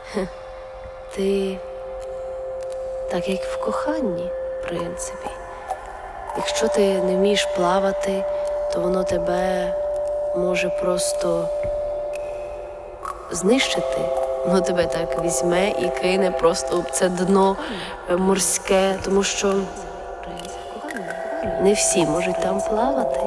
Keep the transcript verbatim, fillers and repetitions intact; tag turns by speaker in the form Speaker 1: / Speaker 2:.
Speaker 1: Ти так, як в коханні, в принципі. Якщо ти не вмієш плавати, то воно тебе може просто знищити. Воно тебе так візьме і кине просто об це дно морське, тому що не всі можуть там плавати.